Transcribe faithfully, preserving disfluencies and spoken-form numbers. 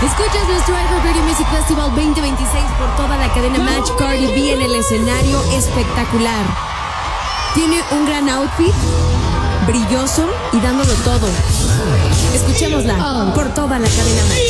Escuchas nuestro iHeartRadio Music Festival veinte veintiséis por toda la cadena Match. Cardi B en el escenario, espectacular. Tiene un gran outfit, brilloso y dándolo todo. Escuchémosla por toda la cadena Match.